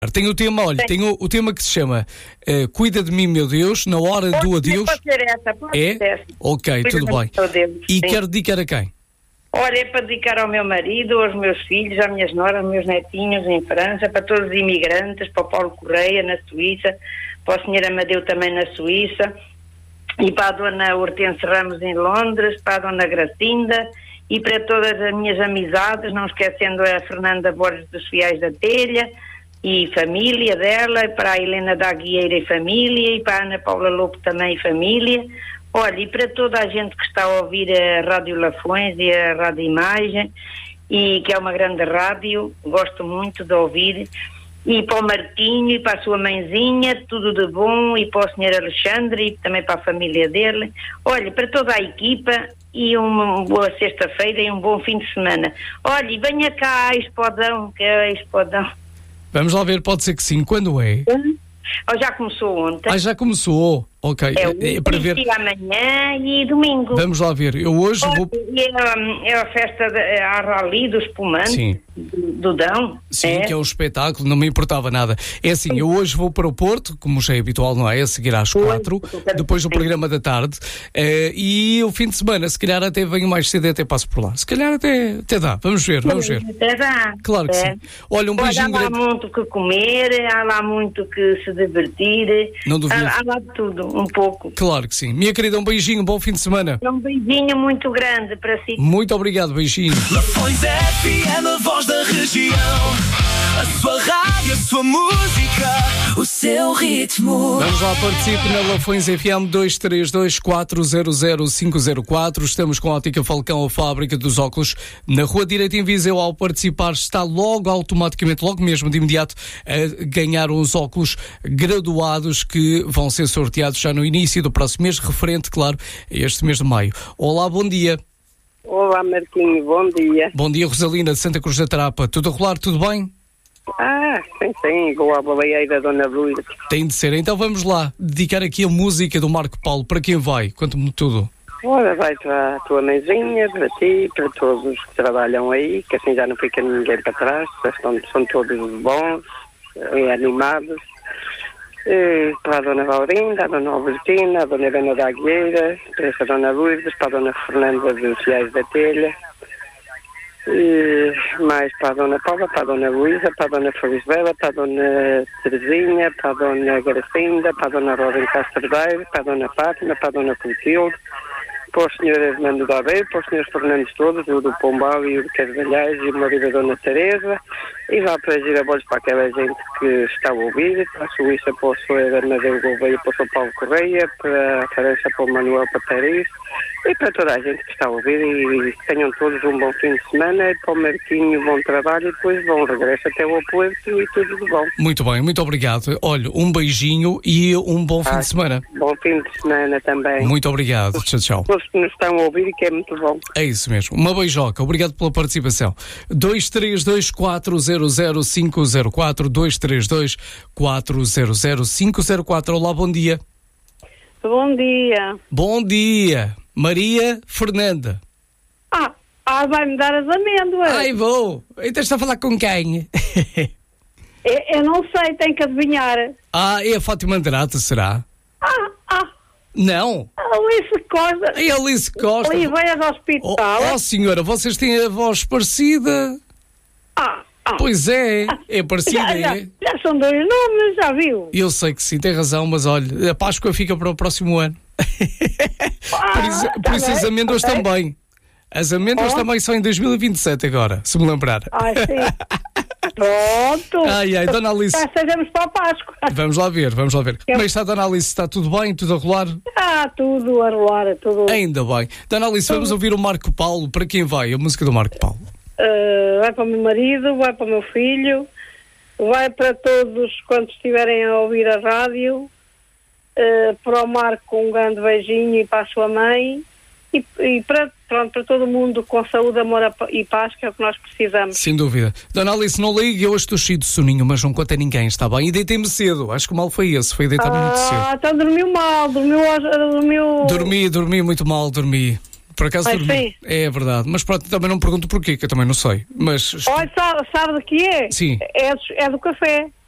Tem o tema, olha, tem o tema que se chama Cuida de mim, meu Deus, na hora do adeus. Pode ser essa, pode ser essa. Ok, tudo bem. E sim. quero dedicar a quem? Olha, é para dedicar ao meu marido, aos meus filhos, às minhas noras, aos meus netinhos em França, para todos os imigrantes, para o Paulo Correia na Suíça, para o Sr. Amadeu também na Suíça, e para a Dona Hortense Ramos em Londres, para a Dona Gracinda, e para todas as minhas amizades, não esquecendo a Fernanda Borges dos Fiais da Telha, e família dela, e para a Helena da Aguieira e família, e para a Ana Paula Lopo também e família. Olha, e para toda a gente que está a ouvir a Rádio Lafões e a Rádio Imagem, e que é uma grande rádio, gosto muito de ouvir, e para o Martinho e para a sua mãezinha, tudo de bom, e para o Sr. Alexandre e também para a família dele. Olha, para toda a equipa, e uma boa sexta-feira e um bom fim de semana. Olha, e venha cá, Espodão, que é Espodão. Vamos lá ver, pode ser que sim. Quando é? Já começou ontem. Já começou. Ok. É para ver. Amanhã e domingo. Vamos lá ver. Eu hoje vou... É a festa a Rally do Espumante. Sim. Do Dão. Sim, que é um espetáculo, não me importava nada. É assim, eu hoje vou para o Porto, como já é habitual, não é? A seguir às 4, depois do programa da tarde, e o fim de semana, se calhar até venho mais cedo e até passo por lá. Se calhar até dá. Vamos ver. Até dá. Claro que sim. Olha, um beijinho grande. Há lá muito que comer, há lá muito que se divertir. Não duvido. Há lá tudo, um pouco. Claro que sim. Minha querida, um beijinho, bom fim de semana. Um beijinho muito grande para si. Muito obrigado, beijinho. Lafões FM, a voz da região. A sua rádio, a sua música, o seu ritmo. Vamos lá, participe na Lafões FM 232-400-504. Estamos com a Ótica Falcão, a fábrica dos óculos, na Rua Direita em Viseu. Ao participar está logo automaticamente, logo mesmo de imediato, a ganhar uns óculos graduados que vão ser sorteados já no início do próximo mês, referente, claro, a este mês de maio. Olá, bom dia. Olá, Marquinho, bom dia. Bom dia, Rosalina, de Santa Cruz da Trapa. Tudo a rolar, tudo bem? Sim, vou à baleeira, Dona Luísa. Tem de ser. Então vamos lá, dedicar aqui a música do Marco Paulo. Para quem vai? Conta-me tudo. Ora, vai para a tua mãezinha, para ti, para todos os que trabalham aí, que assim já não fica ninguém para trás, são todos bons e animados. Para a Dona Laurinda, a Dona Albertina, a Dona Helena da Aguieira, para a Dona Lourdes, para a Dona Fernanda dos Fiais da Telha, mais para a Dona Paula, para a Dona Luísa, para a Dona Felisbela, para a Dona Terezinha, para a Dona Gracinda, para a Dona Rosa Castro Daire, para a Dona Fátima, para a Dona Clotilde, para o Sr. Hernando da Aveiro, para os Srs. Fernandes todos, o do Pombal e o de Carvalhais e o marido da Dona Teresa, e vá para Giraboles para aquela gente que está a ouvir, para a Suíça para o Sr. Amadeu Gouveia, para o Sr. Paulo Correia, para a França para o Manuel Pateris, e para toda a gente que está a ouvir, e tenham todos um bom fim de semana, e para o Marquinho bom trabalho, e depois bom regresso até o Porto e tudo de bom. Muito bem, muito obrigado. Olha, um beijinho e um bom fim de semana. Bom fim de semana também. Muito obrigado, tchau, tchau. Todos que nos estão a ouvir e que é muito bom. É isso mesmo, uma beijoca, obrigado pela participação. 232-400-504, 232-400-504. Olá, bom dia. Bom dia. Bom dia, Maria Fernanda. Vai-me dar as amêndoas. Ai, vou. Então está a falar com quem? Eu não sei, tenho que adivinhar. É a Fátima Andrade, será? Não. Alice Costa. É a Alice Costa. Oliveira do Hospital. Senhora, vocês têm a voz parecida. Pois é parecida. Já são dois nomes, já viu? Eu sei que sim, tem razão, mas olha, a Páscoa fica para o próximo ano. Por isso as amêndoas também. As amêndoas também são em 2027 agora, se me lembrar. Sim. Pronto. Dona Alice. Já estejamos para a Páscoa. Vamos lá ver. Como é que está, Dona Alice? Está tudo bem? Tudo a rolar? Tudo a rolar, tudo. Ainda bem. Dona Alice, vamos ouvir o Marco Paulo. Para quem vai? A música do Marco Paulo. Vai para o meu marido, vai para o meu filho, vai para todos quando estiverem a ouvir a rádio, para o Marco um grande beijinho e para a sua mãe, e para todo mundo com saúde, amor e paz, que é o que nós precisamos. Sem dúvida. Dona Alice, não ligue, eu hoje estou cheio de soninho, mas não conta a ninguém, está bem? E deitei-me cedo, acho que o mal foi esse, foi deitar-me muito cedo. Então dormiu mal, dormiu... Dormi muito mal, dormi. Por acaso dormi. Sim. É verdade, mas pronto, também não me pergunto porquê, que eu também não sei. Mas... Olha, sabe de que é? Sim. É do café.